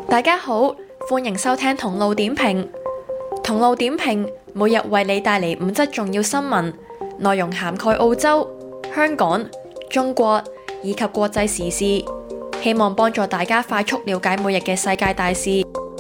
大家好，歡迎收聽同路點評。同路點評每日為你帶嚟5則重要新聞，內容涵蓋澳洲、香港、中國以及國際時事，希望幫助大家快速了解每日嘅世界大事。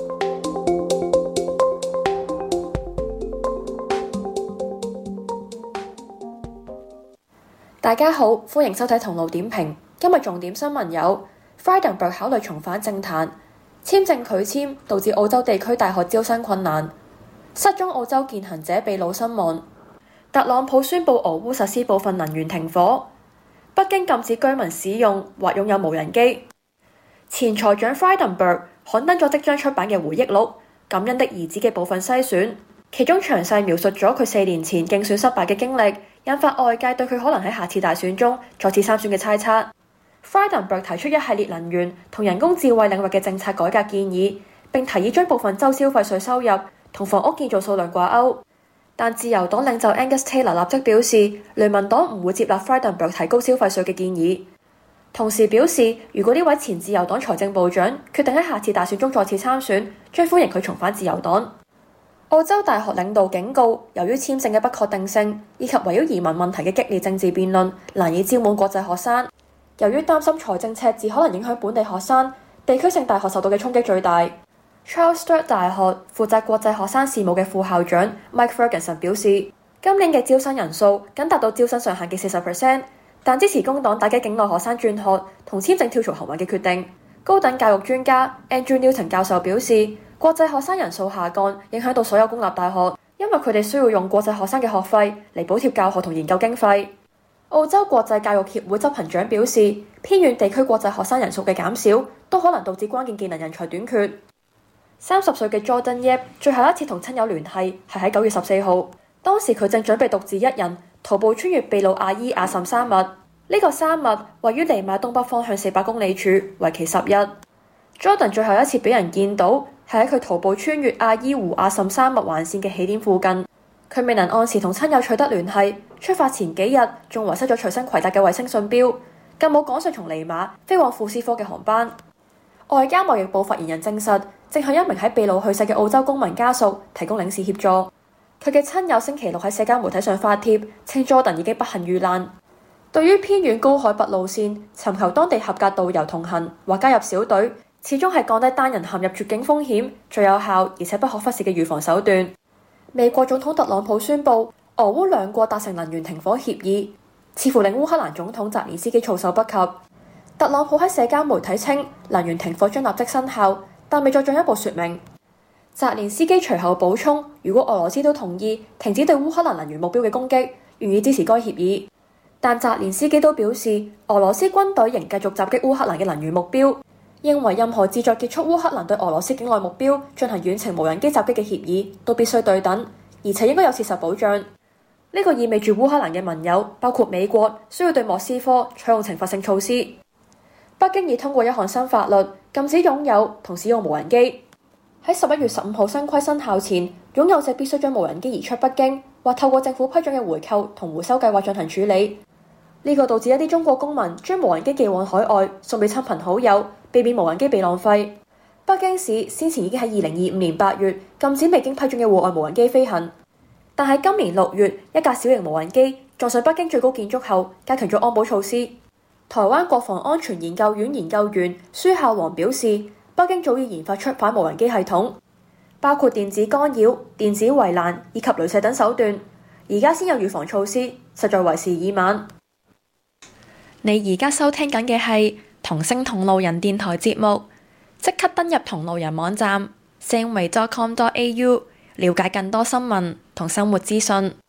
大家好，歡迎收睇同路點評。今日重點新聞有 Frydenberg 考慮重返政壇，簽證拒簽導致澳洲地區大學招生困難，失蹤澳洲健行者被擄身亡，特朗普宣布俄烏實施部分能源停火，北京禁止居民使用或擁有無人機。前財長 Frydenberg 刊登咗即將出版嘅回憶錄《感恩的兒子》嘅部分篩選，其中詳細描述咗佢4年前競選失敗嘅經歷，引發外界對佢可能喺下次大選中再次參選嘅猜測。Frydenberg 提出一系列能源同人工智慧領域嘅政策改革建議，並提議將部分州消費稅收入同房屋建造數量掛鈎。但自由黨領袖 Angus Taylor 立即表示，聯盟黨唔會接納 Frydenberg 提高消費稅嘅建議，同時表示如果呢位前自由黨財政部長決定喺下次大選中再次參選，將歡迎佢重返自由黨。澳洲大學領導警告，由於簽證嘅不確定性以及圍繞移民問題嘅激烈政治辯論，難以招滿國際學生。由於擔心財政赤字可能影響本地學生，地區性大學受到嘅衝擊最大。Charles Sturt 大學負責國際學生事務嘅副校長 Mike Ferguson 表示，今年嘅招生人數僅達到招生上限嘅40%，但支持工黨打擊境內學生轉學同簽證跳槽行運嘅決定。高等教育專家 Andrew Newton 教授表示，國際學生人數下降影響到所有公立大學，因為佢哋需要用國際學生嘅學費嚟補貼教學同研究經費。澳洲國際教育協會執行長表示，偏遠地區國際學生人數嘅減少都可能導致關鍵技能人才短缺。30歲嘅 Jordan Yap 最後一次同親友聯繫係喺9月14號，當時佢正準備獨自一人徒步穿越秘魯阿伊亞什山脈。呢個山脈位於尼馬東北方向400公里處，為期10日。Jordan 最後一次俾人見到係喺佢徒步穿越阿伊湖亞什山脈環線嘅起點附近。佢未能按時同親友取得聯繫，出發前幾日仲遺失咗隨身攜帶嘅衛星信標，更冇趕上從尼馬飛往庫斯科嘅航班。外交貿易部發言人證實，正向一名喺秘魯去世嘅澳洲公民家屬提供領事協助。佢嘅親友星期六喺社交媒體上發帖，稱 Jordan 已經不幸遇難。對於偏遠高海拔路線，尋求當地合格導遊同行或加入小隊，始終係降低單人陷入絕境風險最有效而且不可忽視嘅預防手段。美國總統特朗普宣布，俄烏兩國達成能源停火協議，似乎令烏克蘭總統澤連斯基措手不及。特朗普喺社交媒體稱，能源停火將立即生效，但未再進一步說明。澤連斯基隨後補充，如果俄羅斯都同意停止對烏克蘭能源目標嘅攻擊，願意支持該協議。但澤連斯基都表示，俄羅斯軍隊仍繼續襲擊烏克蘭嘅能源目標，認為任何旨在結束烏克蘭對俄羅斯境內目標進行遠程無人機襲擊嘅協議都必須對等，而且應該有切實保障。呢個意味住烏克蘭嘅盟友，包括美國，需要對莫斯科採用懲罰性措施。北京已通過一項新法律，禁止擁有同使用無人機。喺11月15號新規生效前，擁有者必須將無人機移出北京，或透過政府批准嘅回購同回收計劃進行處理。呢個導致一啲中國公民將無人機寄往海外，送俾親朋好友，避免無人機被浪費。北京市先前已經喺2025年8月禁止未經批准嘅戶外無人機飛行，但喺今年6月，一架小型無人機撞上北京最高建築後，加強咗安保措施。台灣國防安全研究院研究員舒孝煌表示，北京早已研發出反無人機系統，包括電子干擾、電子圍欄以及雷射等手段，而家先有預防措施，實在為時已晚。你而家收聽緊嘅係同聲同路人電台節目，即刻登入同路人網站 samway.com.au 了解更多新聞同生活資訊。